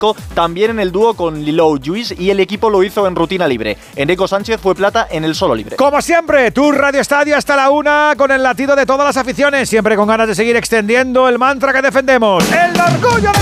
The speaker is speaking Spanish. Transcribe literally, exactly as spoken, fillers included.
también en el dúo con Lilou Lluís y el equipo lo hizo en rutina libre. Enrico Sánchez fue plata en el solo libre. Como siempre, tu Radio Estadio hasta la una con el latido de todas las aficiones, siempre con ganas de seguir extendiendo el mantra que defendemos, el orgullo de